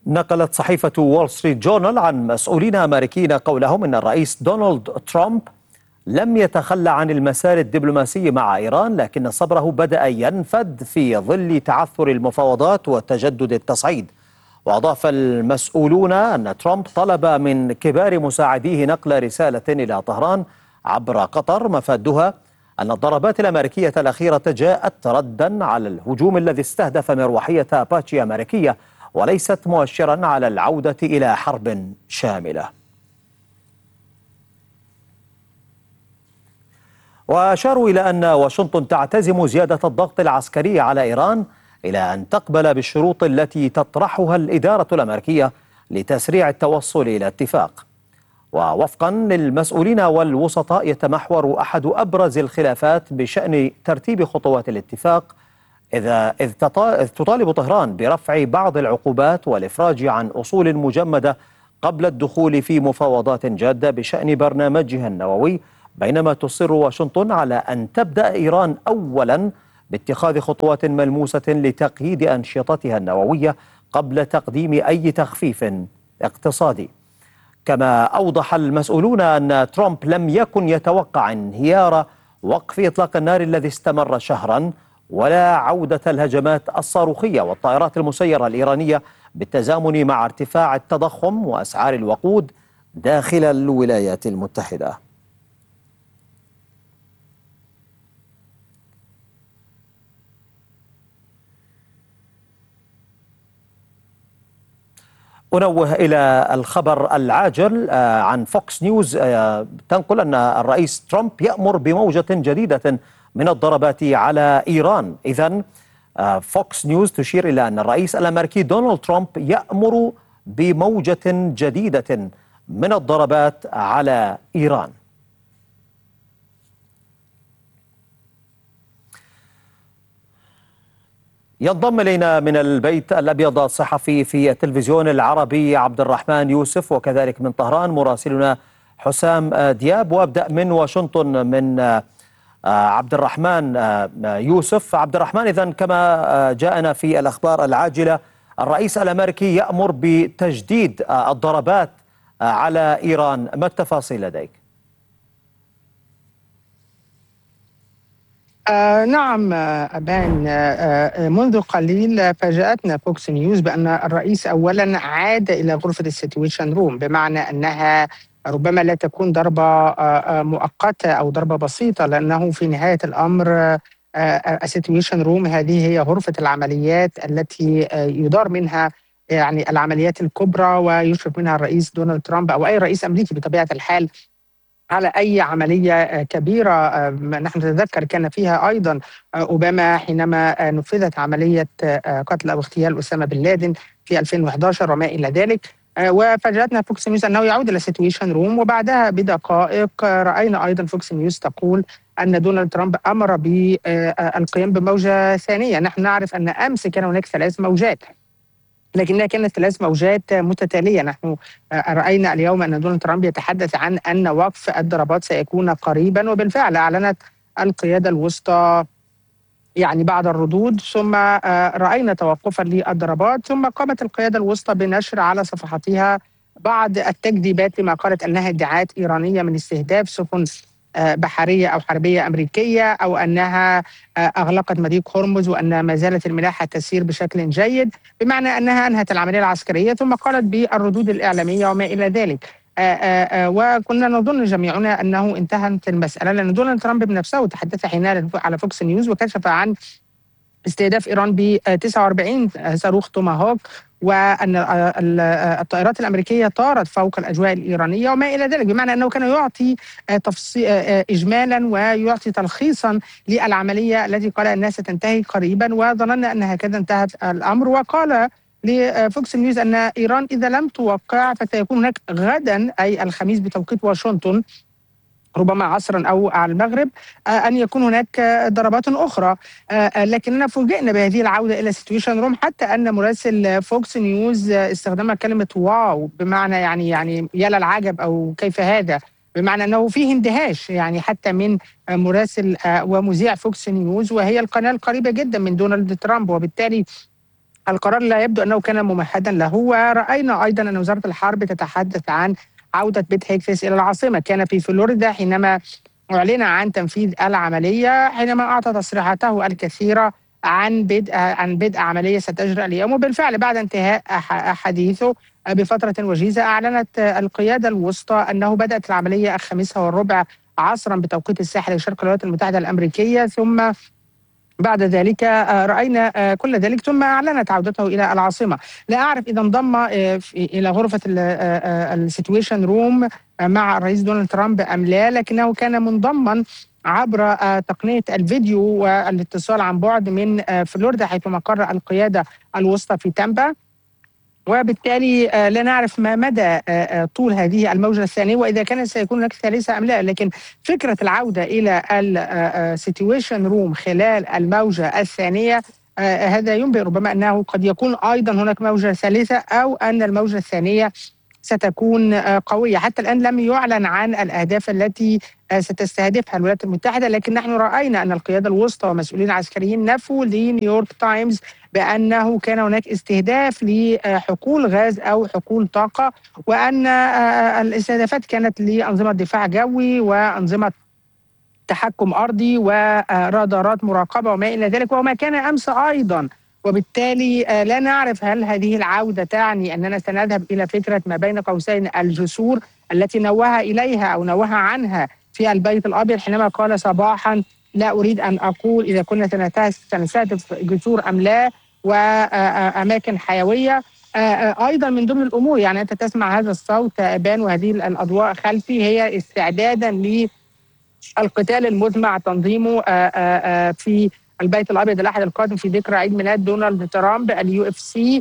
نقلت صحيفة وول ستريت جورنال عن مسؤولين أمريكيين قولهم إن الرئيس دونالد ترامب لم يتخلى عن المسار الدبلوماسي مع إيران، لكن صبره بدأ ينفد في ظل تعثر المفاوضات وتجدد التصعيد. وأضاف المسؤولون أن ترامب طلب من كبار مساعديه نقل رسالة إلى طهران عبر قطر مفادها أن الضربات الأمريكية الأخيرة جاءت ردا على الهجوم الذي استهدف مروحية أباتشي أمريكية، وليست مؤشرا على العودة إلى حرب شاملة. وأشاروا إلى أن واشنطن تعتزم زيادة الضغط العسكري على إيران إلى أن تقبل بالشروط التي تطرحها الإدارة الأمريكية لتسريع التوصل إلى اتفاق. ووفقا للمسؤولين والوسطاء يتمحور أحد أبرز الخلافات بشأن ترتيب خطوات الاتفاق، إذ تطالب طهران برفع بعض العقوبات والإفراج عن أصول مجمدة قبل الدخول في مفاوضات جادة بشأن برنامجها النووي، بينما تصر واشنطن على أن تبدأ إيران أولا باتخاذ خطوات ملموسة لتقييد أنشطتها النووية قبل تقديم أي تخفيف اقتصادي. كما أوضح المسؤولون أن ترامب لم يكن يتوقع انهيار وقف إطلاق النار الذي استمر شهرا، ولا عودة الهجمات الصاروخية والطائرات المسيرة الإيرانية بالتزامن مع ارتفاع التضخم وأسعار الوقود داخل الولايات المتحدة. أنوه إلى الخبر العاجل عن فوكس نيوز، تنقل أن الرئيس ترامب يأمر بموجة جديدة من الضربات على إيران. إذن فوكس نيوز تشير إلى أن الرئيس الأمريكي دونالد ترامب يأمر بموجة جديدة من الضربات على إيران. ينضم إلينا من البيت الأبيض الصحفي في التلفزيون العربي عبد الرحمن يوسف، وكذلك من طهران مراسلنا حسام دياب. وأبدأ من واشنطن من عبد الرحمن يوسف. عبد الرحمن، إذن كما جاءنا في الأخبار العاجلة الرئيس الأمريكي يأمر بتجديد الضربات على إيران، ما التفاصيل لديك؟ نعم أبان، منذ قليل فاجأتنا فوكس نيوز بأن الرئيس أولا عاد إلى غرفة السيتويشن روم، بمعنى أنها ربما لا تكون ضربة مؤقتة أو ضربة بسيطة، لأنه في نهاية الأمر السيتويشن روم هذه هي غرفة العمليات التي يدار منها يعني العمليات الكبرى، ويشرف منها الرئيس دونالد ترامب أو أي رئيس أمريكي بطبيعة الحال على أي عملية كبيرة. نحن نتذكر كان فيها أيضا أوباما حينما نفذت عملية قتل أو اغتيال أسامة بن لادن في 2011 وما إلى ذلك. وفاجأتنا فوكس نيوز أنه يعود إلى سيتويشن روم، وبعدها بدقائق رأينا أيضا فوكس نيوز تقول أن دونالد ترامب أمر بالقيام بموجة ثانية. نحن نعرف أن أمس كان هناك 3 موجات، لكنها كانت 3 موجات متتالية. نحن رأينا اليوم أن دونالد ترامب يتحدث عن أن وقف الضربات سيكون قريبا، وبالفعل أعلنت القيادة الوسطى يعني بعد الردود، ثم رأينا توقفا للضربات، ثم قامت القيادة الوسطى بنشر على صفحاتها بعض التكذيبات لما قالت أنها ادعاءات إيرانية من استهداف سفن بحرية أو حربية أمريكية، أو أنها أغلقت مضيق هرمز وأن ما زالت الملاحة تسير بشكل جيد، بمعنى أنها أنهت العملية العسكرية، ثم قالت بالردود الإعلامية وما إلى ذلك. وكنا نظن جميعنا أنه انتهت المسألة، لأن دونالد ترامب بنفسه تحدث حينها على فوكس نيوز وكشف عن استهداف إيران ب 49 صاروخ توماهوك، وأن الطائرات الأمريكية طارت فوق الأجواء الإيرانية وما إلى ذلك، بمعنى أنه كان يعطي إجمالا ويعطي تلخيصا للعملية التي قال أنها ستنتهي قريبا، وظننا أن هكذا انتهت الأمر. وقال لفوكس نيوز أن إيران إذا لم توقع فسيكون هناك غدا أي الخميس بتوقيت واشنطن ربما عصرا أو على المغرب أن يكون هناك ضربات أخرى. لكننا فوجئنا بهذه العودة إلى سيتويشن روم، حتى أن مراسل فوكس نيوز استخدم كلمة واو، بمعنى يعني يا للعجب أو كيف هذا، بمعنى أنه فيه اندهاش يعني حتى من مراسل ومذيع فوكس نيوز، وهي القناة القريبة جدا من دونالد ترامب. وبالتالي القرار لا يبدو أنه كان ممهدا له. ورأينا أيضا أن وزارة الحرب تتحدث عن عودة بيت هيكساس إلى العاصمة. كان في فلوريدا حينما أعلن عن تنفيذ العملية، حينما أعطى تصريحاته الكثيرة عن بدء عملية ستجرى اليوم. وبالفعل بعد انتهاء حديثه بفترة وجيزة، أعلنت القيادة الوسطى أنه بدأت العملية 5:15 عصرا بتوقيت الساحل الشرقي للولايات المتحدة الأمريكية. ثم بعد ذلك رأينا كل ذلك، ثم أعلنت عودته إلى العاصمة. لا أعرف إذا انضم إلى غرفة السيتويشن روم مع الرئيس دونالد ترامب أم لا، لكنه كان منضما عبر تقنية الفيديو والاتصال عن بعد من فلوريدا، حيث مقر القيادة الوسطى في تامبا. وبالتالي لا نعرف ما مدى طول هذه الموجة الثانية، وإذا كان سيكون هناك ثالثة أم لا. لكن فكرة العودة إلى السيتويشن روم خلال الموجة الثانية، هذا ينبئ ربما أنه قد يكون أيضا هناك موجة ثالثة، أو أن الموجة الثانية ستكون قوية. حتى الآن لم يعلن عن الأهداف التي ستستهدفها الولايات المتحدة، لكن نحن رأينا أن القيادة الوسطى ومسؤولين عسكريين نفوا لنيويورك تايمز بأنه كان هناك استهداف لحقول غاز أو حقول طاقة، وأن الاستهدافات كانت لأنظمة دفاع جوي وأنظمة تحكم أرضي ورادارات مراقبة وما إلى ذلك، وما كان أمس أيضا. وبالتالي لا نعرف هل هذه العودة تعني أننا سنذهب إلى فكرة ما بين قوسين الجسور التي نوه إليها أو نوه عنها في البيت الأبيض، حينما قال صباحا: لا أريد أن أقول إذا كنا سنستهدف جسور أم لا، وأماكن حيوية. أيضا من ضمن الأمور، يعني أنت تسمع هذا الصوت أبان وهذه الأضواء خلفي، هي استعدادا القتال المزمع تنظيمه في البيت الابيض الاحد القادم في ذكرى عيد ميلاد دونالد ترامب، اليو اف سي،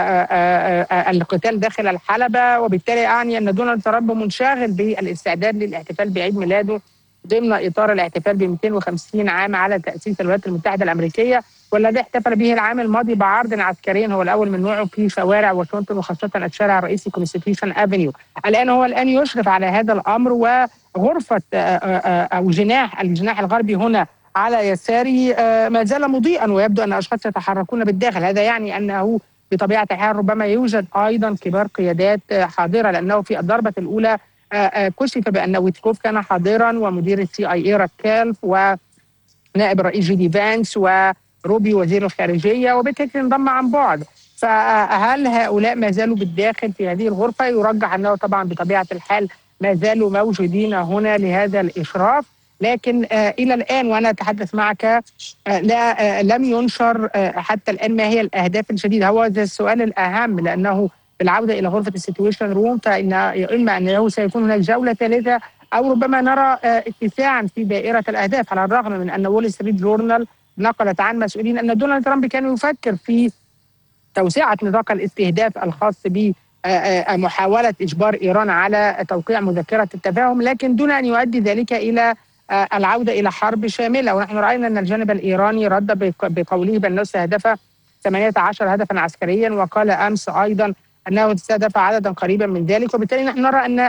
القتال داخل الحلبة. وبالتالي أعني أن دونالد ترامب منشغل بالاستعداد للاحتفال بعيد ميلاده ضمن إطار الاحتفال ب 250 عام على تأسيس الولايات المتحدة الأمريكية، والذي احتفل به العام الماضي بعرض عسكري هو الأول من نوعه في شوارع واشنطن، وخاصة الشارع الرئيسي كونستيتيوشن افنيو. الآن يشرف على هذا الأمر، وغرفة أو الجناح الغربي هنا على يساري ما زال مضيئا، ويبدو أن أشخاص يتحركون بالداخل. هذا يعني أنه بطبيعة الحال ربما يوجد أيضا كبار قيادات حاضرة، لأنه في الضربة الأولى كشف بأن ويتكوف كان حاضرا، ومدير CIA راكالف، ونائب الرئيس جي فانس، وروبي وزير الخارجية، وبالتالي انضم عن بعد. فهل هؤلاء ما زالوا بالداخل في هذه الغرفة؟ يرجح أنه طبعا بطبيعة الحال ما زالوا موجودين هنا لهذا الإشراف. لكن إلى الآن وأنا أتحدث معك لم ينشر حتى الآن ما هي الأهداف الجديدة. هو ده السؤال الأهم، لأنه بالعودة إلى غرفة السيتويشن روم فإن إما أنه سيكون هناك جولة ثالثة، أو ربما نرى اتساعا في دائرة الأهداف، على الرغم من أن وول ستريت جورنال نقلت عن مسؤولين أن دونالد ترامب كان يفكر في توسعة نطاق الاستهداف الخاص ب محاولة إجبار إيران على توقيع مذكرة التفاهم، لكن دون أن يؤدي ذلك إلى العودة إلى حرب شاملة. ونحن رأينا أن الجانب الإيراني رد بقوله بأنه استهدف 18 هدفا عسكريا، وقال أمس أيضا أنه استهدف عددا قريبا من ذلك. وبالتالي نحن نرى أن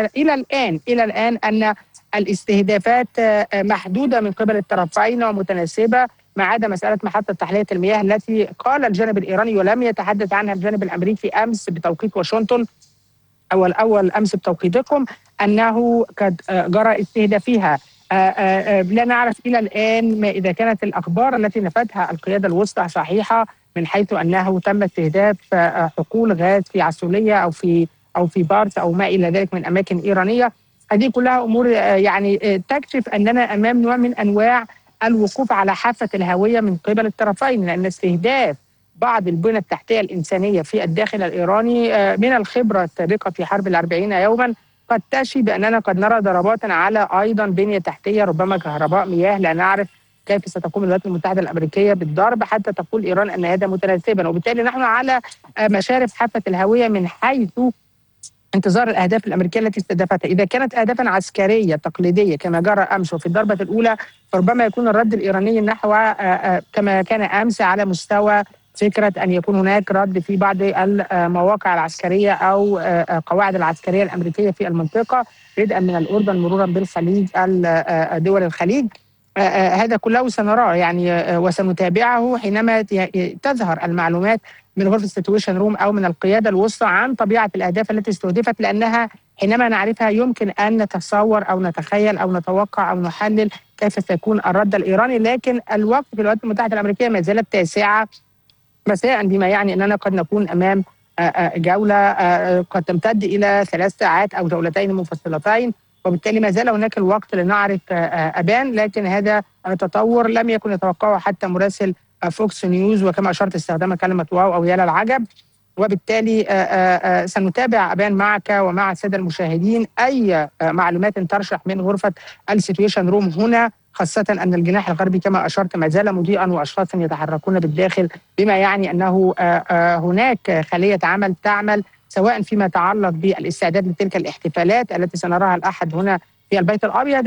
إلى الآن أن الاستهدافات محدودة من قبل الطرفين ومتناسبة، ما عدا مسألة محطة تحلية المياه التي قال الجانب الإيراني ولم يتحدث عنها الجانب الأمريكي أمس بتوقيت واشنطن، أو الأول أمس بتوقيتكم، أنه قد جرى استهدافها. لا نعرف إلى الآن ما إذا كانت الأخبار التي نفتها القيادة الوسطى صحيحة، من حيث أنه تم استهداف حقول غاز في عسولية أو في بارس أو ما إلى ذلك من أماكن إيرانية. هذه كلها أمور يعني تكشف أننا أمام نوع من أنواع الوقوف على حافة الهوية من قبل الطرفين، لأن استهداف بعض البنى التحتية الإنسانية في الداخل الإيراني من الخبرة السابقة في حرب 40 يوما قد تشي بأننا قد نرى ضربات على أيضا بنية تحتية، ربما كهرباء، مياه. لا نعرف كيف ستقوم الولايات المتحدة الأمريكية بالضرب حتى تقول إيران أن هذا متناسبا. وبالتالي نحن على مشارف حافة الهوية من حيث انتظار الأهداف الأمريكية التي استهدفتها. إذا كانت أهدافا عسكرية تقليدية كما جرى أمس وفي الضربة الأولى، فربما يكون الرد الإيراني نحو كما كان أمس على مستوى فكرة أن يكون هناك رد في بعض المواقع العسكرية أو قواعد العسكرية الأمريكية في المنطقة، بدءا من الأردن مرورا بالخليج، دول الخليج. هذا كله سنراه يعني وسنتابعه حينما تظهر المعلومات من غرفه السيتويشن روم او من القياده الوسطى عن طبيعه الاهداف التي استهدفت، لانها حينما نعرفها يمكن ان نتصور او نتخيل او نتوقع او نحلل كيف سيكون الرد الايراني. لكن الوقت في الولايات المتحده الامريكيه ما زالت تاسعه مساء، بما يعني اننا قد نكون امام جوله قد تمتد الى 3 ساعات او جولتين منفصلتين، وبالتالي ما زال هناك الوقت لنعرف ابان. لكن هذا التطور لم يكن يتوقعه حتى مراسل فوكس نيوز، وكما اشرت استخدام كلمه واو او يا للعجب. وبالتالي سنتابع ابان معك ومع الساده المشاهدين اي معلومات ترشح من غرفه السيتويشن روم هنا، خاصة أن الجناح الغربي كما أشرت ما زال مضيئا وأشخاص يتحركون بالداخل، بما يعني أنه هناك خلية عمل تعمل سواء فيما يتعلق بالاستعداد لتلك الاحتفالات التي سنراها الأحد هنا في البيت الأبيض،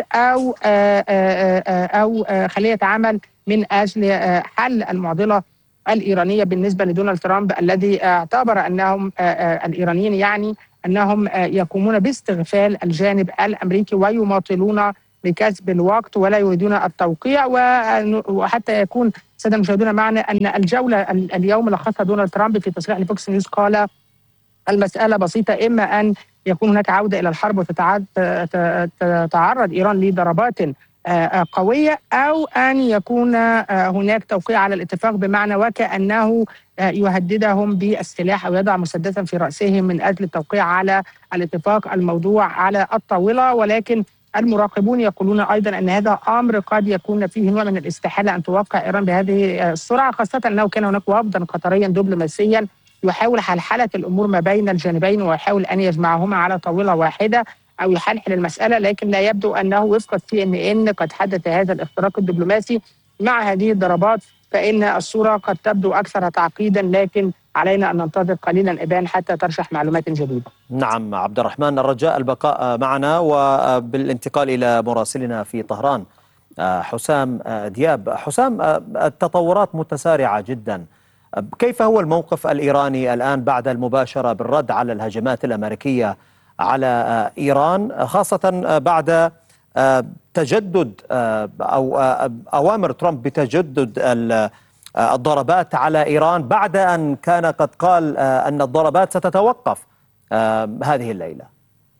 أو خلية عمل من أجل حل المعضلة الإيرانية بالنسبة لدونالد ترامب، الذي اعتبر أنهم الإيرانيين يعني أنهم يقومون باستغفال الجانب الأمريكي ويماطلون لكسب الوقت ولا يريدون التوقيع. وحتى يكون الساده المشاهدون معنا ان الجوله اليوم لخصها دونالد ترامب في تصريح لفوكس نيوز، قال المساله بسيطه، اما ان يكون هناك عوده الى الحرب وتتعرض ايران لضربات قويه، او ان يكون هناك توقيع على الاتفاق، بمعنى وكانه يهددهم بالسلاح او يضع مسدسا في راسهم من اجل التوقيع على الاتفاق. الموضوع على الطاوله، ولكن المراقبون يقولون ايضا ان هذا امر قد يكون فيه نوع من الاستحاله ان توقع ايران بهذه السرعه، خاصه انه كان هناك وفدا قطريا دبلوماسيا يحاول حلحله الامور ما بين الجانبين ويحاول ان يجمعهما على طاوله واحده او يحلحل المساله. لكن لا يبدو انه وفق CNN قد حدث هذا الاختراق الدبلوماسي مع هذه الضربات، فان الصوره قد تبدو اكثر تعقيدا، لكن علينا ان ننتظر قليلا ابان حتى ترشح معلومات جديده. نعم عبد الرحمن، الرجاء البقاء معنا وبالانتقال إلى مراسلنا في طهران حسام دياب. حسام، التطورات متسارعة جدا، كيف هو الموقف الإيراني الآن بعد المباشرة بالرد على الهجمات الأمريكية على إيران، خاصة بعد تجدد أو أوامر ترامب بتجدد الضربات على إيران بعد أن كان قد قال أن الضربات ستتوقف هذه الليلة؟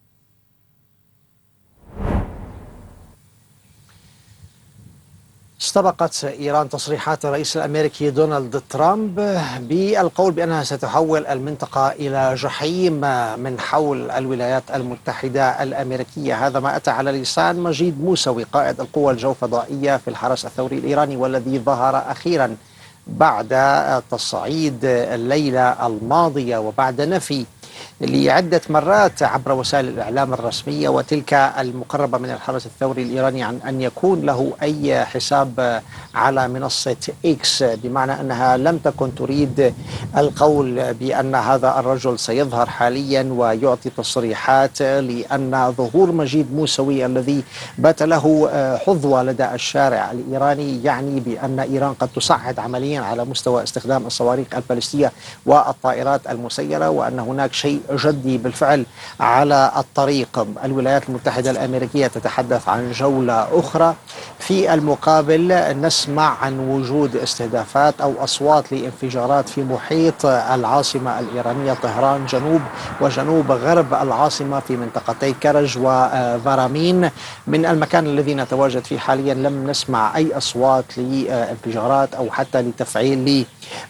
استبقت إيران تصريحات الرئيس الأمريكي دونالد ترامب بالقول بأنها ستحول المنطقة إلى جحيم من حول الولايات المتحدة الأمريكية. هذا ما أتى على لسان مجيد موسوي قائد القوى الجوفضائية في الحرس الثوري الإيراني، والذي ظهر أخيرا بعد تصعيد الليلة الماضية وبعد نفي لعدة مرات عبر وسائل الإعلام الرسمية وتلك المقربة من الحرس الثوري الإيراني عن أن يكون له أي حساب على منصة إكس، بمعنى أنها لم تكن تريد القول بأن هذا الرجل سيظهر حاليا ويعطي تصريحات، لأن ظهور مجيد موسوي الذي بات له حظوة لدى الشارع الإيراني يعني بأن إيران قد تصعد عمليا على مستوى استخدام الصواريخ البالستية والطائرات المسيرة، وأن هناك شيء جدي بالفعل على الطريق. الولايات المتحدة الأمريكية تتحدث عن جولة أخرى. في المقابل نسمع عن وجود استهدافات أو أصوات لانفجارات في محيط العاصمة الإيرانية طهران، جنوب وجنوب غرب العاصمة في منطقتي كرج وفارامين. من المكان الذي نتواجد فيه حاليا لم نسمع أي أصوات لانفجارات أو حتى لتفعيل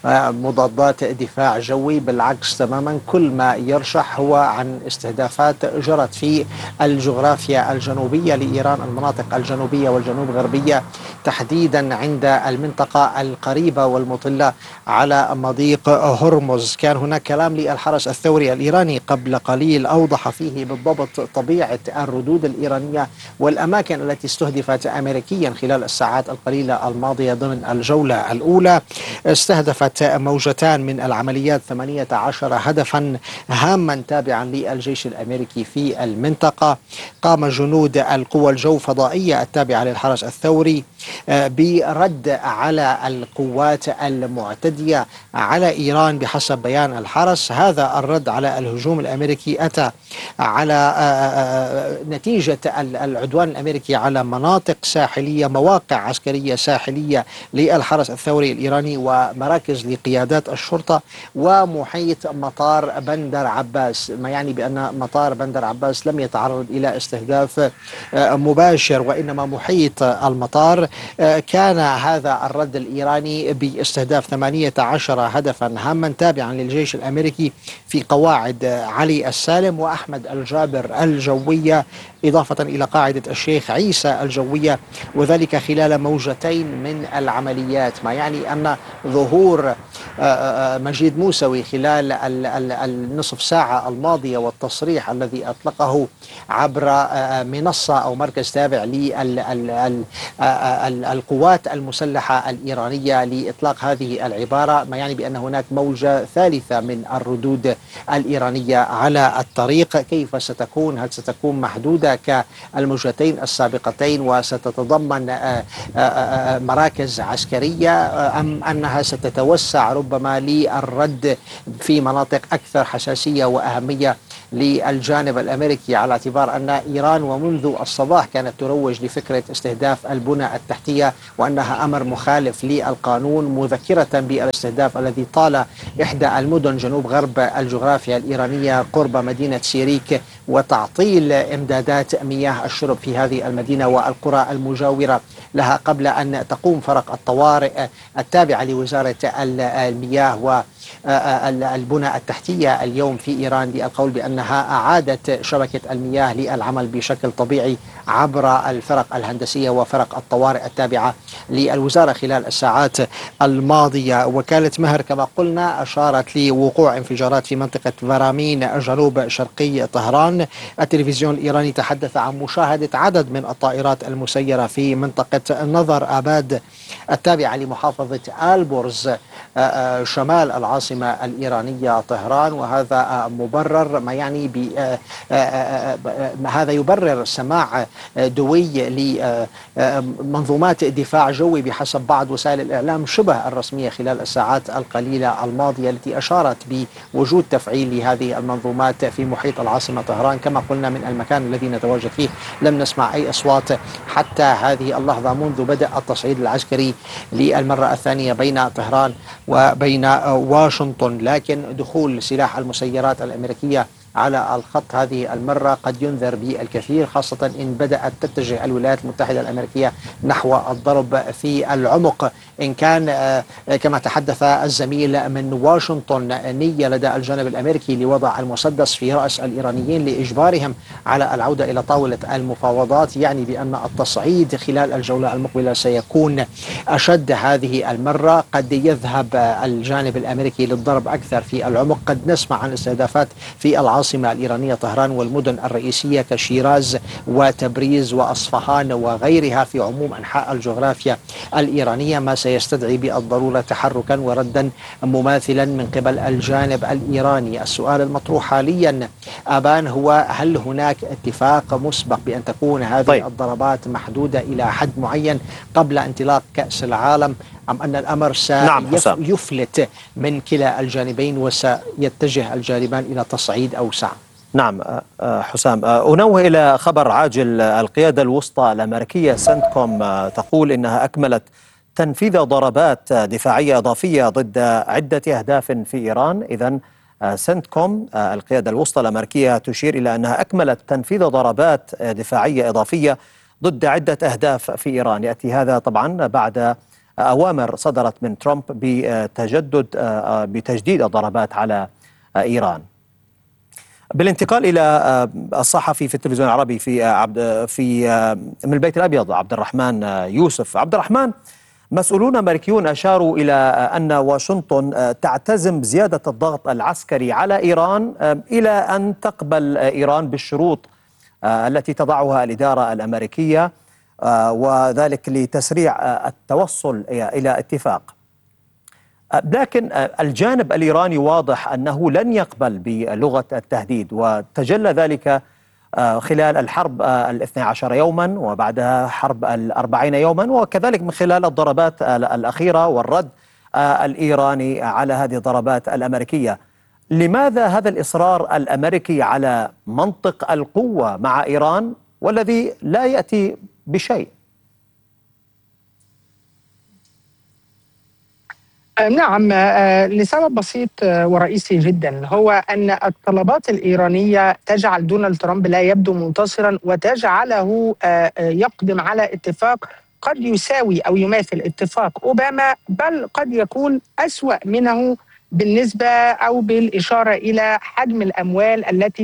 مضادات دفاع جوي، بالعكس تماما كل ما يرشح هو عن استهدافات جرت في الجغرافيا الجنوبية لإيران، المناطق الجنوبية والجنوب غربية تحديدا عند المنطقة القريبة والمطلة على مضيق هرمز. كان هناك كلام للحرس الثوري الإيراني قبل قليل أوضح فيه بالضبط طبيعة الردود الإيرانية والأماكن التي استهدفت أمريكيا خلال الساعات القليلة الماضية ضمن الجولة الأولى. استهدفت موجتان من العمليات 18 هدفا هاما تابعا للجيش الأمريكي في المنطقة. قام جنود القوى الجوفضائية التابعة للحرس الثوري برد على القوات المعتدية على إيران بحسب بيان الحرس. هذا الرد على الهجوم الأمريكي أتى على نتيجة العدوان الأمريكي على مناطق ساحلية، مواقع عسكرية ساحلية للحرس الثوري الإيراني ومراكز لقيادات الشرطة ومحيط مطار بندر عباس، ما يعني بأن مطار بندر عباس لم يتعرض إلى استهداف مباشر وإنما محيط المطار. كان هذا الرد الإيراني باستهداف 18 هدفا هاما تابعا للجيش الأمريكي في قواعد علي السالم وأحمد الجابر الجوية، إضافة إلى قاعدة الشيخ عيسى الجوية، وذلك خلال موجتين من العمليات، ما يعني أن ظهور مجيد موسوي خلال النصف ساعة الماضية والتصريح الذي أطلقه عبر منصة أو مركز تابع للقوات المسلحة الإيرانية لإطلاق هذه العبارة، ما يعني بأن هناك موجة ثالثة من الردود الإيرانية على الطريق. كيف ستكون؟ هل ستكون محدودة كالموجتين السابقتين وستتضمن مراكز عسكرية، أم أنها ستتوسع ربما للرد في مناطق أكثر حساسية وأهمية للجانب الأمريكي، على اعتبار أن إيران ومنذ الصباح كانت تروج لفكرة استهداف البنى التحتية وأنها أمر مخالف للقانون، مذكرة بالاستهداف الذي طال إحدى المدن جنوب غرب الجغرافيا الإيرانية قرب مدينة سيريك وتعطيل إمدادات مياه الشرب في هذه المدينة والقرى المجاورة لها قبل أن تقوم فرق الطوارئ التابعة لوزارة المياه والبنى التحتية اليوم في إيران للقول بأنها أعادت شبكة المياه للعمل بشكل طبيعي عبر الفرق الهندسية وفرق الطوارئ التابعة للوزارة خلال الساعات الماضية. وكالة مهر كما قلنا أشارت لوقوع انفجارات في منطقة فرامين جنوب شرقي طهران. التلفزيون الإيراني تحدث عن مشاهدة عدد من الطائرات المسيرة في منطقة نظر آباد التابعة لمحافظة آلبورز شمال العاصمة الإيرانية طهران، وهذا مبرر، ما يعني هذا يبرر سماع دوي لمنظومات دفاع جوي بحسب بعض وسائل الإعلام شبه الرسمية خلال الساعات القليلة الماضية، التي أشارت بوجود تفعيل لهذه المنظومات في محيط العاصمة طهران. كما قلنا من المكان الذي نتواجد فيه لم نسمع أي أصوات حتى هذه اللحظة منذ بدأ التصعيد العسكري للمرة الثانية بين طهران وبين واشنطن، لكن دخول سلاح المسيرات الأمريكية على الخط هذه المرة قد ينذر بالكثير، خاصة إن بدأت تتجه الولايات المتحدة الأمريكية نحو الضرب في العمق. إن كان كما تحدث الزميل من واشنطن نية لدى الجانب الأمريكي لوضع المسدس في رأس الإيرانيين لإجبارهم على العودة إلى طاولة المفاوضات، يعني بأن التصعيد خلال الجولة المقبلة سيكون أشد هذه المرة. قد يذهب الجانب الأمريكي للضرب أكثر في العمق، قد نسمع عن استهدافات في العاصمة الإيرانية طهران والمدن الرئيسية كشيراز وتبريز وأصفهان وغيرها في عموم أنحاء الجغرافيا الإيرانية، ما سيستدعي بالضرورة تحركا وردا مماثلا من قبل الجانب الإيراني. السؤال المطروح حاليا أبان هو هل هناك اتفاق مسبق بأن تكون هذه الضربات محدودة إلى حد معين قبل انطلاق كأس العالم، أم أن الأمر سيفلت من كلا الجانبين وسيتجه الجانبان إلى تصعيد أوسع؟ نعم حسام، أنوه إلى خبر عاجل. القيادة الوسطى الأمريكية سنتكوم تقول إنها أكملت تنفيذ ضربات دفاعية إضافية ضد عدة أهداف في إيران. إذن سنتكوم القيادة الوسطى الأمريكية تشير إلى أنها أكملت تنفيذ ضربات دفاعية إضافية ضد عدة أهداف في إيران. يأتي هذا طبعا بعد أوامر صدرت من ترامب بتجديد الضربات على إيران. بالانتقال إلى الصحفي في التلفزيون العربي من البيت الأبيض عبد الرحمن يوسف. عبد الرحمن، مسؤولون أمريكيون أشاروا إلى أن واشنطن تعتزم زيادة الضغط العسكري على إيران إلى أن تقبل إيران بالشروط التي تضعها الإدارة الأمريكية، وذلك لتسريع التوصل إلى اتفاق. لكن الجانب الإيراني واضح أنه لن يقبل بلغة التهديد، وتجلى ذلك خلال الحرب 12 يوما وبعدها حرب 40 يوما، وكذلك من خلال الضربات الأخيرة والرد الإيراني على هذه الضربات الأمريكية. لماذا هذا الإصرار الأمريكي على منطق القوة مع إيران والذي لا يأتي بشيء؟ نعم، لسبب بسيط ورئيسي جدا، هو أن الطلبات الإيرانية تجعل دونالد ترامب لا يبدو منتصرا، وتجعله يقدم على اتفاق قد يساوي أو يماثل اتفاق أوباما، بل قد يكون أسوأ منه بالنسبة أو بالإشارة إلى حجم الأموال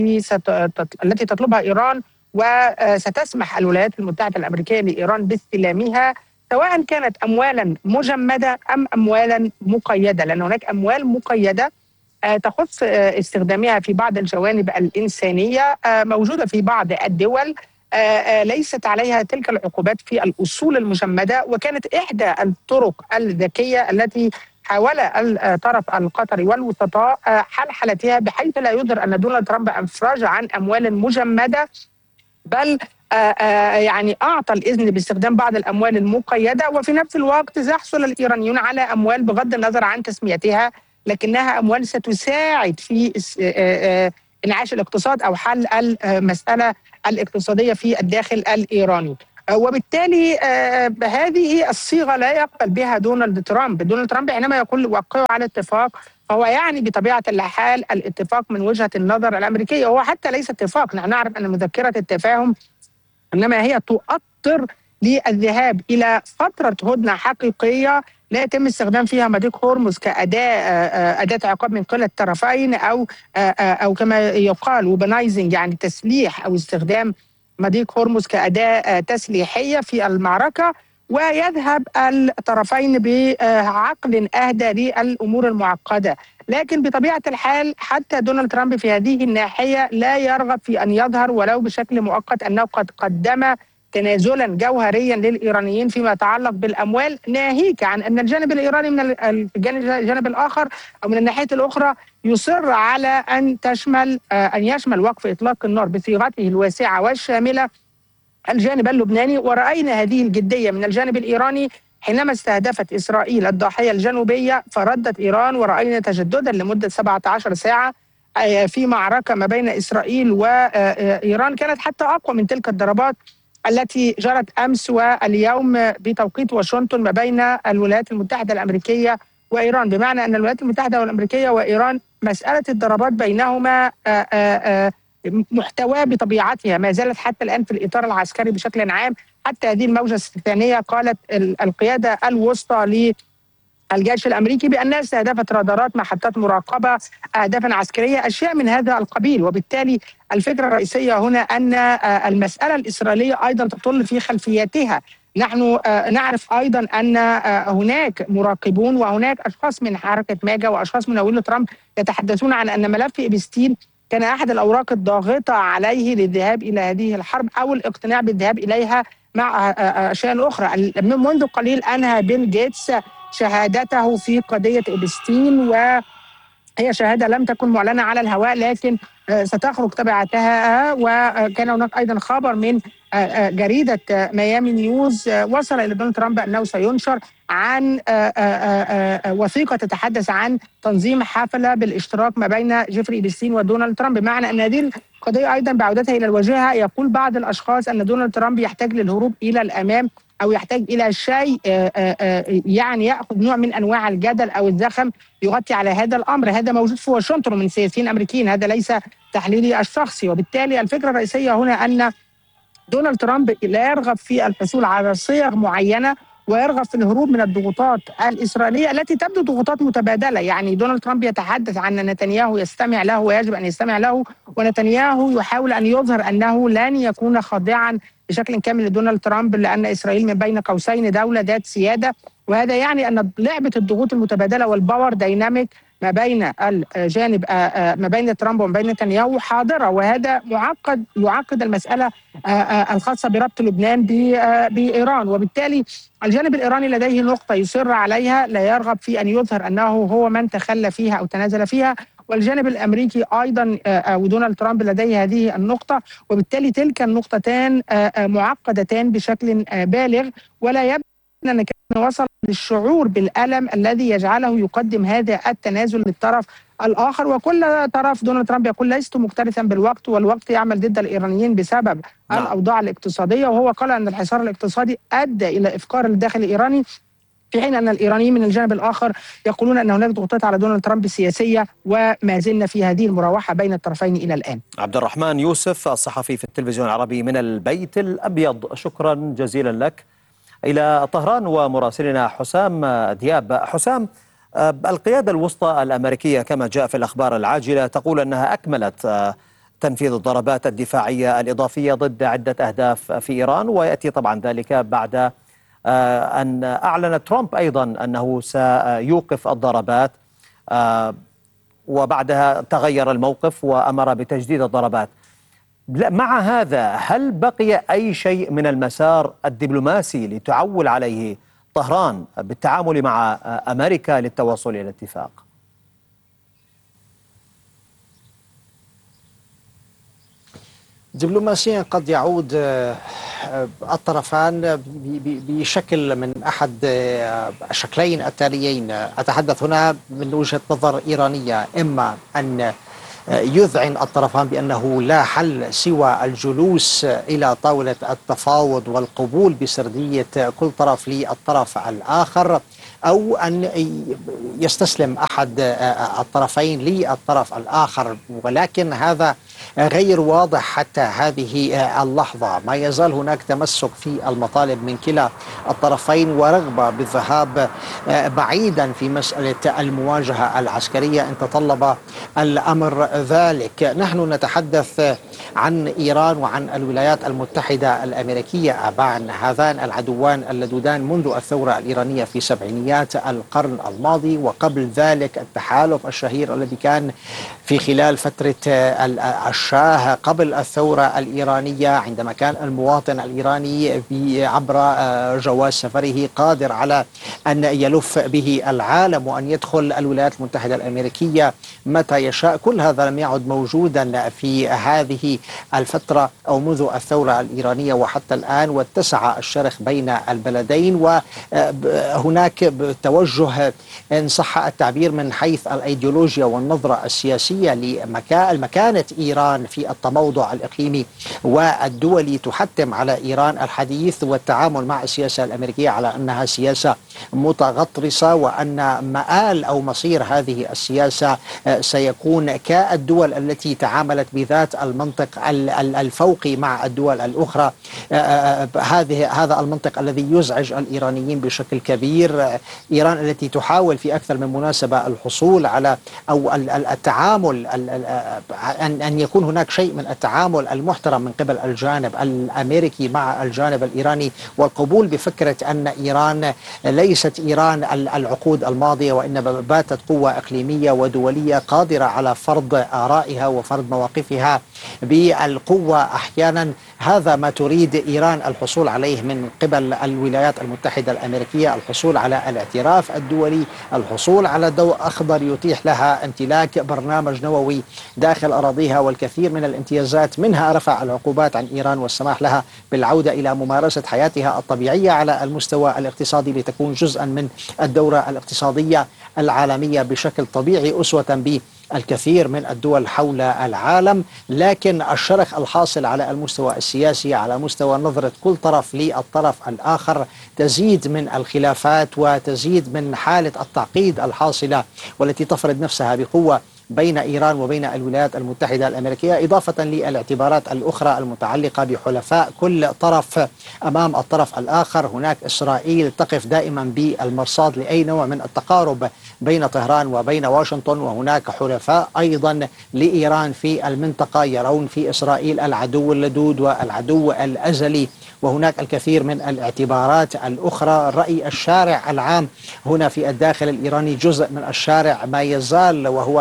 التي تطلبها إيران، وستسمح الولايات المتحدة الأمريكية لإيران باستلامها، سواء كانت أموالا مجمدة أم أموالا مقيدة، لأن هناك أموال مقيدة تخص استخدامها في بعض الجوانب الإنسانية موجودة في بعض الدول، ليست عليها تلك العقوبات في الأصول المجمدة. وكانت إحدى الطرق الذكية التي حاول الطرف القطري والوسطاء حلحلتها بحيث لا يظهر أن دونالد ترامب أفرج عن أموال مجمدة، بل يعني أعطى الإذن باستخدام بعض الأموال المقيدة، وفي نفس الوقت يحصل الإيرانيون على أموال بغض النظر عن تسميتها، لكنها أموال ستساعد في إنعاش الاقتصاد أو حل المسألة الاقتصادية في الداخل الإيراني. وبالتالي هذه الصيغة لا يقبل بها دونالد ترامب. دونالد ترامب حينما يقول وقعوا على اتفاق، فهو يعني بطبيعة الحال الاتفاق من وجهة النظر الأمريكية، وهو حتى ليس اتفاق. نحن نعرف أن مذكرة التفاهم إنما هي تؤطر للذهاب إلى فترة هدنة حقيقية لا يتم استخدام فيها مضيق هرمز كأداة عقاب من قبل الطرفين، أو كما يقال وبنايزنج، يعني تسليح أو استخدام مضيق هرمز كأداة تسليحية في المعركة، ويذهب الطرفين بعقل أهدى للأمور المعقدة. لكن بطبيعة الحال حتى دونالد ترامب في هذه الناحية لا يرغب في أن يظهر ولو بشكل مؤقت أنه قد قدم تنازلا جوهريا للإيرانيين فيما يتعلق بالأموال، ناهيك عن أن الجانب الإيراني من الجانب الآخر أو من الناحية الأخرى يصر على أن يشمل وقف إطلاق النار بصيغته الواسعة والشاملة الجانب اللبناني. ورأينا هذه الجدية من الجانب الإيراني حينما استهدفت إسرائيل الضاحية الجنوبية، فردت إيران، ورأينا تجددا لمدة 17 ساعة في معركة ما بين إسرائيل وإيران كانت حتى أقوى من تلك الضربات التي جرت أمس واليوم بتوقيت واشنطن ما بين الولايات المتحدة الأمريكية وإيران، بمعنى أن الولايات المتحدة الأمريكية وإيران مسألة الضربات بينهما محتوى بطبيعتها ما زالت حتى الآن في الإطار العسكري بشكل عام. حتى هذه الموجة الثانية قالت القيادة الوسطى للجيش الأمريكي بأنها استهدفت رادارات، محطات مراقبة، أهدافا عسكرية، أشياء من هذا القبيل. وبالتالي الفكرة الرئيسية هنا أن المسألة الإسرائيلية أيضا تطل في خلفياتها. نحن نعرف أيضا أن هناك مراقبون وهناك أشخاص من حركة ماجا وأشخاص مناوئين لترامب يتحدثون عن أن ملف إبستين كان أحد الأوراق الضاغطة عليه للذهاب إلى هذه الحرب أو الاقتناع بالذهاب إليها مع أشياء أخرى. منذ قليل أنهى بيل جيتس شهادته في قضية إبستين، وهي شهادة لم تكن معلنة على الهواء لكن ستخرج تبعتها. وكان هناك أيضا خبر من جريدة ميامي نيوز وصل إلى دونالد ترامب أنه سينشر عن وثيقة تتحدث عن تنظيم حفلة بالاشتراك ما بين جيفري إبستين ودونالد ترامب، بمعنى أن هذه القضية أيضا بعودتها إلى الواجهة. يقول بعض الأشخاص أن دونالد ترامب يحتاج للهروب إلى الأمام أو يحتاج إلى شيء يعني يأخذ نوع من أنواع الجدل أو الزخم يغطي على هذا الأمر. هذا موجود في واشنطن من سياسيين أمريكيين، هذا ليس تحليلي الشخصي. وبالتالي الفكرة الرئيسية هنا أن دونالد ترامب لا يرغب في الحصول على صيغ معينة ويرغب في الهروب من الضغوطات الإسرائيلية التي تبدو ضغوطات متبادلة. يعني دونالد ترامب يتحدث عن أن نتنياهو يستمع له ويجب أن يستمع له، ونتنياهو يحاول أن يظهر أنه لن يكون خاضعا بشكل كامل لدونالد ترامب، لأن إسرائيل من بين قوسين دولة ذات سيادة. وهذا يعني أن لعبة الضغوط المتبادلة والباور دايناميك ما بين الجانب ما بين ترامب وما بين نتنياهو حاضرة، وهذا يعقد المسألة الخاصة بربط لبنان بإيران. وبالتالي الجانب الإيراني لديه نقطة يصر عليها، لا يرغب في أن يظهر أنه هو من تخلى فيها أو تنازل فيها، والجانب الأمريكي أيضا ودونالد ترامب لديه هذه النقطة، وبالتالي تلك النقطتان معقدتان بشكل بالغ، ولا يبدو أن كان وصل للشعور بالألم الذي يجعله يقدم هذا التنازل للطرف الآخر. وكل طرف دونالد ترامب يقول لست مكترثا بالوقت، والوقت يعمل ضد الإيرانيين بسبب الأوضاع الاقتصادية، وهو قال أن الحصار الاقتصادي أدى إلى إفقار الداخل الإيراني، في حين أن الإيرانيين من الجانب الآخر يقولون أن هناك ضغوطات على دونالد ترامب السياسية، وما زلنا في هذه المراوحة بين الطرفين إلى الآن. عبد الرحمن يوسف الصحفي في التلفزيون العربي من البيت الأبيض، شكرا جزيلا لك. إلى طهران ومراسلنا حسام دياب. حسام، القيادة الوسطى الأمريكية كما جاء في الأخبار العاجلة تقول أنها أكملت تنفيذ الضربات الدفاعية الإضافية ضد عدة أهداف في إيران، ويأتي طبعا ذلك بعد أن أعلن ترامب أيضا أنه سيوقف الضربات، وبعدها تغير الموقف وأمر بتجديد الضربات. مع هذا، هل بقي أي شيء من المسار الدبلوماسي لتعول عليه طهران بالتعامل مع أمريكا للتوصل إلى اتفاق؟ دبلوماسيا قد يعود الطرفان بشكل من أحد الشكلين التاليين. أتحدث هنا من وجهة نظر إيرانية، إما أن يذعن الطرفان بأنه لا حل سوى الجلوس إلى طاولة التفاوض والقبول بسردية كل طرف للطرف الآخر، أو أن يستسلم أحد الطرفين للطرف الآخر، ولكن هذا غير واضح حتى هذه اللحظة. ما يزال هناك تمسك في المطالب من كلا الطرفين ورغبة بالذهاب بعيدا في مسألة المواجهة العسكرية إن تطلب الأمر ذلك. نحن نتحدث عن إيران وعن الولايات المتحدة الأمريكية، أبان هذان العدوان اللدودان منذ الثورة الإيرانية في سبعينيات القرن الماضي، وقبل ذلك التحالف الشهير الذي كان في خلال فترة الشاه قبل الثورة الإيرانية، عندما كان المواطن الإيراني عبر جواز سفره قادر على أن يلف به العالم وأن يدخل الولايات المتحدة الأمريكية متى يشاء. كل هذا لم يعد موجودا في هذه الفترة أو منذ الثورة الإيرانية وحتى الآن، واتسع الشرخ بين البلدين، وهناك توجه إن صح التعبير من حيث الأيديولوجيا والنظرة السياسية لمكانة إيران في التموضع الإقليمي والدولي، تحتم على إيران الحديث والتعامل مع السياسة الأمريكية على أنها سياسة متغطرسة، وأن مآل أو مصير هذه السياسة سيكون كالدول التي تعاملت بذات المنطق الفوقي مع الدول الأخرى. هذا المنطق الذي يزعج الإيرانيين بشكل كبير. إيران التي تحاول في أكثر من مناسبة الحصول على أو التعامل، أن يكون هناك شيء من التعامل المحترم من قبل الجانب الأمريكي مع الجانب الإيراني، والقبول بفكرة أن إيران ليست إيران العقود الماضية، وإنما باتت قوة إقليمية ودولية قادرة على فرض آرائها وفرض مواقفها بالقوة أحيانا. هذا ما تريد إيران الحصول عليه من قبل الولايات المتحدة الأمريكية، الحصول على الاعتراف الدولي، الحصول على ضوء أخضر يتيح لها امتلاك برنامج نووي داخل أراضيها، والكثير من الامتيازات، منها رفع العقوبات عن إيران والسماح لها بالعودة إلى ممارسة حياتها الطبيعية على المستوى الاقتصادي لتكون جزءا من الدورة الاقتصادية العالمية بشكل طبيعي، أسوة الكثير من الدول حول العالم. لكن الشرخ الحاصل على المستوى السياسي، على مستوى نظرة كل طرف للطرف الآخر، تزيد من الخلافات وتزيد من حالة التعقيد الحاصلة والتي تفرض نفسها بقوة بين إيران وبين الولايات المتحدة الأمريكية، إضافة للاعتبارات الأخرى المتعلقة بحلفاء كل طرف أمام الطرف الآخر. هناك إسرائيل تقف دائما بالمرصاد لأي نوع من التقارب بين طهران وبين واشنطن، وهناك حلفاء أيضا لإيران في المنطقة يرون في إسرائيل العدو اللدود والعدو الأزلي، وهناك الكثير من الاعتبارات الأخرى. رأي الشارع العام هنا في الداخل الإيراني، جزء من الشارع ما يزال وهو ليس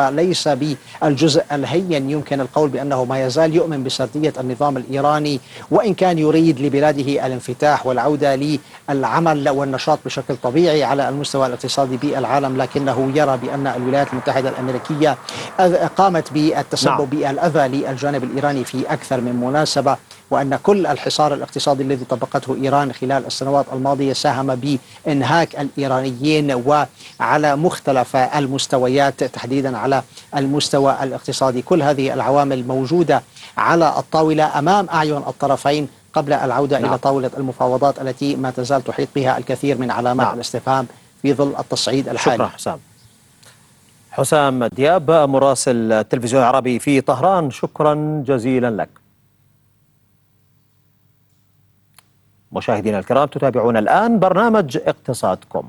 ليس بالجزء الهين يمكن القول بأنه ما يزال يؤمن بسردية النظام الإيراني، وإن كان يريد لبلاده الانفتاح والعودة للعمل والنشاط بشكل طبيعي على المستوى الاقتصادي بالعالم، لكنه يرى بأن الولايات المتحدة الأمريكية قامت بالتسبب بالأذى للجانب الإيراني في أكثر من مناسبة، وأن كل الحصار الاقتصادي الذي طبقته إيران خلال السنوات الماضية ساهم بإنهاك الإيرانيين وعلى مختلف المستويات، تحديدا على المستوى الاقتصادي. كل هذه العوامل موجودة على الطاولة أمام أعين الطرفين قبل العودة إلى طاولة المفاوضات التي ما تزال تحيط بها الكثير من علامات الاستفهام في ظل التصعيد الحالي. شكرا حسام. حسام دياب مراسل التلفزيون العربي في طهران، شكرا جزيلا لك. مشاهدينا الكرام، تتابعون الآن برنامج اقتصادكم.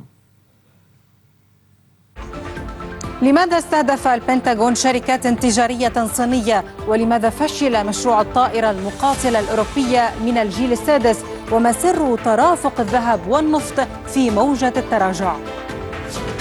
لماذا استهدف البنتاغون شركات تجارية صينية؟ ولماذا فشل مشروع الطائرة المقاتلة الأوروبية من الجيل السادس؟ وما سر ترافق الذهب والنفط في موجة التراجع؟